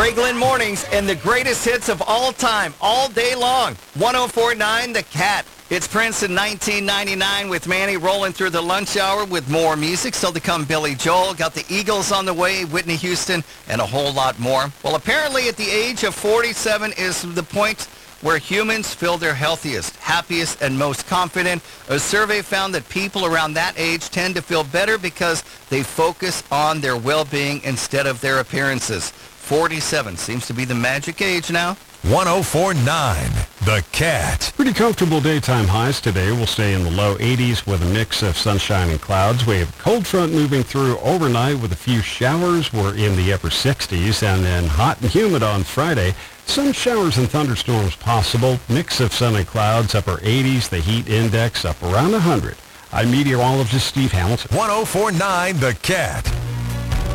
Greg Lynn Mornings and the greatest hits of all time, all day long. 104.9 The Cat. It's Prince in 1999 with Manny rolling through the lunch hour with more music. Still to come, Billy Joel. Got the Eagles on the way, Whitney Houston, and a whole lot more. Well, apparently at the age of 47 is the point where humans feel their healthiest, happiest, and most confident. A survey found that people around that age tend to feel better because they focus on their well-being instead of their appearances. 47 seems to be the magic age now. 104.9 The Cat. Pretty comfortable daytime highs today. We'll stay in the low 80s with a mix of sunshine and clouds. We have a cold front moving through overnight with a few showers. We're in the upper 60s, and then hot and humid on Friday. Some showers and thunderstorms possible. Mix of sun and clouds, upper 80s. The heat index up around 100. I'm meteorologist Steve Hamilton. 104.9 The Cat.